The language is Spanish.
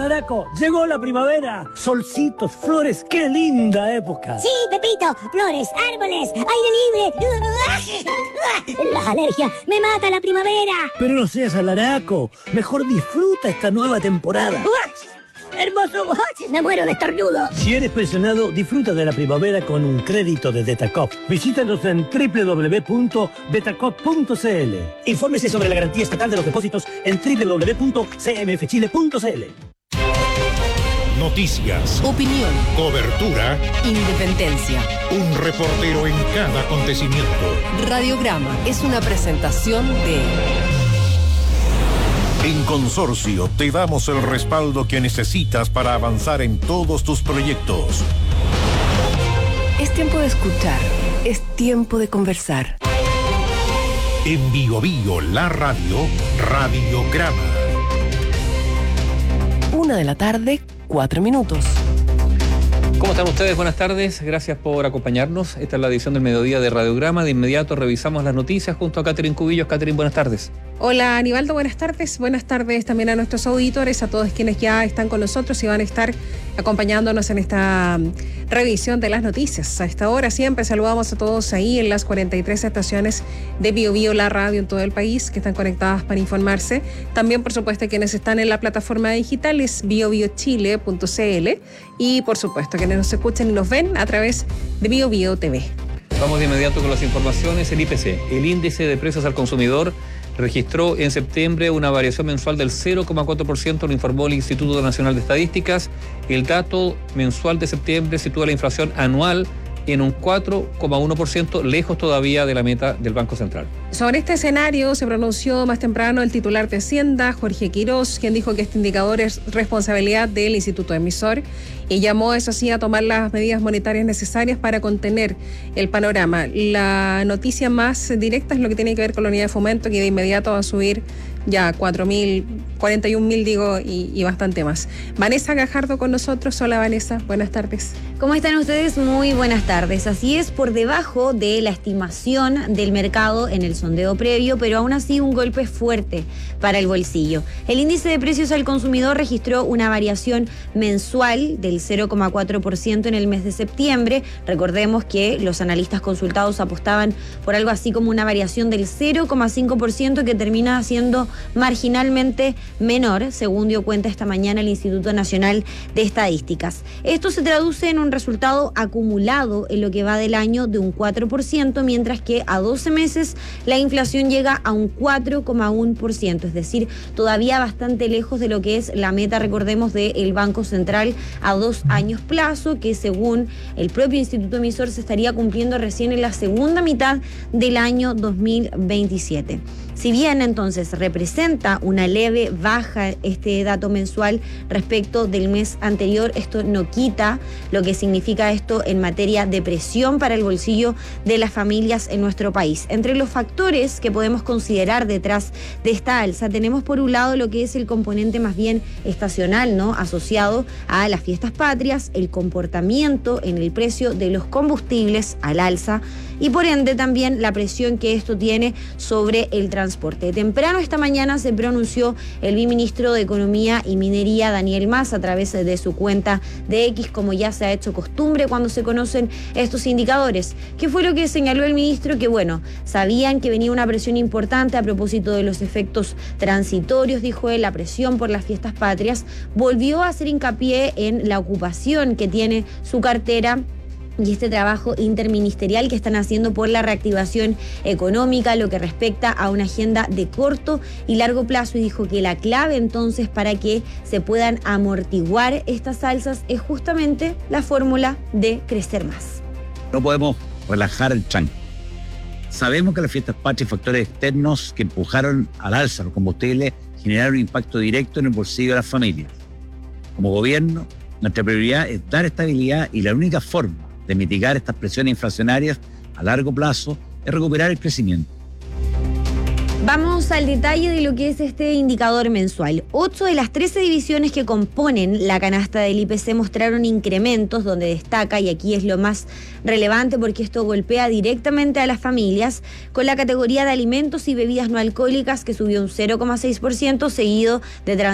Salaraco, llegó la primavera. Solcitos, flores, qué linda época. Sí, Pepito, flores, árboles, aire libre. Las alergias, me mata la primavera. Pero no seas Salaraco, mejor disfruta esta nueva temporada. Hermoso, me muero de estornudo. Si eres pensionado, disfruta de la primavera con un crédito de Betacop. Visítanos en www.betacop.cl. Infórmese sobre la garantía estatal de los depósitos en www.cmfchile.cl. Noticias, opinión, cobertura, independencia. un reportero en cada acontecimiento. Radiograma es una presentación de... En Consorcio te damos el respaldo que necesitas para avanzar en todos tus proyectos. Es tiempo de escuchar, es tiempo de conversar. En Bio Bio, la radio, Radiograma. 1:04 p.m. ¿Cómo están ustedes? Buenas tardes, gracias por acompañarnos. Esta es la edición del mediodía de Radiograma. De inmediato revisamos las noticias junto a Catherine Cubillos. Catherine, buenas tardes. Hola Aníbaldo, buenas tardes. Buenas tardes también a nuestros auditores, a todos quienes ya están con nosotros y van a estar acompañándonos en esta revisión de las noticias. A esta hora siempre saludamos a todos ahí en las 43 estaciones de Bio Bio, la radio en todo el país, que están conectadas para informarse. También, por supuesto, quienes están en la plataforma digital es biobiochile.cl y, por supuesto, quienes nos escuchan y nos ven a través de Bio Bio TV. Vamos de inmediato con las informaciones. El IPC, el índice de precios al consumidor, registró en septiembre una variación mensual del 0,4%, lo informó el Instituto Nacional de Estadísticas. El dato mensual de septiembre sitúa la inflación anual en un 4,1%, lejos todavía de la meta del Banco Central. Sobre este escenario se pronunció más temprano el titular de Hacienda, Jorge Quirós, quien dijo que este indicador es responsabilidad del Instituto Emisor y llamó, eso sí, a tomar las medidas monetarias necesarias para contener el panorama. La noticia más directa es lo que tiene que ver con la unidad de fomento, que de inmediato va a subir ya 41.000 digo, y bastante más. Vanessa Gajardo con nosotros. Hola Vanessa, buenas tardes. ¿Cómo están ustedes? Muy buenas tardes. Así es, por debajo de la estimación del mercado en el sondeo previo, pero aún así un golpe fuerte para el bolsillo. El índice de precios al consumidor registró una variación mensual del 0,4% en el mes de septiembre. Recordemos que los analistas consultados apostaban por algo así como una variación del 0,5% que termina siendo marginalmente menor, según dio cuenta esta mañana el Instituto Nacional de Estadísticas. Esto se traduce en un resultado acumulado en lo que va del año de un 4%, mientras que a 12 meses la inflación llega a un 4,1%, es decir, todavía bastante lejos de lo que es la meta, recordemos, del Banco Central a 2 años plazo, que según el propio Instituto Emisor se estaría cumpliendo recién en la segunda mitad del año 2027. Si bien entonces representa una leve baja este dato mensual respecto del mes anterior, esto no quita lo que significa esto en materia de presión para el bolsillo de las familias en nuestro país. Entre los factores que podemos considerar detrás de esta alza, tenemos por un lado lo que es el componente más bien estacional, ¿no?, asociado a las fiestas patrias, el comportamiento en el precio de los combustibles al alza y por ende también la presión que esto tiene sobre el transporte. Temprano esta mañana se pronunció el viceministro de Economía y Minería, Daniel Mas, a través de su cuenta de X, como ya se ha hecho costumbre cuando se conocen estos indicadores. ¿Qué fue lo que señaló el ministro? Que bueno, sabían que venía una presión importante a propósito de los efectos transitorios, dijo él, la presión por las fiestas patrias. Volvió a hacer hincapié en la ocupación que tiene su cartera y este trabajo interministerial que están haciendo por la reactivación económica, lo que respecta a una agenda de corto y largo plazo, y dijo que la clave entonces para que se puedan amortiguar estas alzas es justamente la fórmula de crecer más. No podemos relajar el tranque. Sabemos que las fiestas patrias y factores externos que empujaron al alza los combustibles generaron un impacto directo en el bolsillo de las familias. Como gobierno, nuestra prioridad es dar estabilidad y la única forma de mitigar estas presiones inflacionarias a largo plazo es recuperar el crecimiento. Vamos al detalle de lo que es este indicador mensual. 8 de las 13 divisiones que componen la canasta del IPC mostraron incrementos, donde destaca, y aquí es lo más relevante porque esto golpea directamente a las familias, con la categoría de alimentos y bebidas no alcohólicas, que subió un 0,6%, seguido de